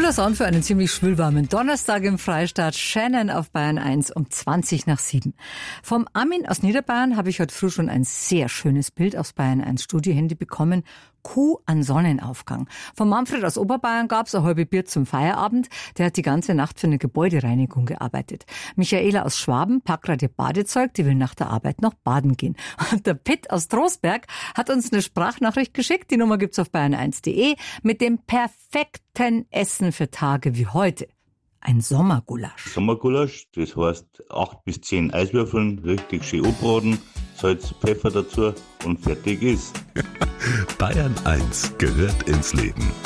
Cooler Sound für einen ziemlich schwülwarmen Donnerstag im Freistaat. Shannon auf Bayern 1 um 7:20. Vom Armin aus Niederbayern habe ich heute früh schon ein sehr schönes Bild aufs Bayern 1 Studiohandy bekommen. Kuh an Sonnenaufgang. Von Manfred aus Oberbayern gab's ein halbe Bier zum Feierabend. Der hat die ganze Nacht für eine Gebäudereinigung gearbeitet. Michaela aus Schwaben packt gerade ihr Badezeug, die will nach der Arbeit noch baden gehen. Und der Pitt aus Trostberg hat uns eine Sprachnachricht geschickt. Die Nummer gibt's auf bayern1.de mit dem perfekten Essen für Tage wie heute. Ein Sommergulasch. Sommergulasch, das heißt 8 bis 10 Eiswürfeln, richtig schön anbraten, Salz, Pfeffer dazu und fertig ist. Bayern 1 gehört ins Leben.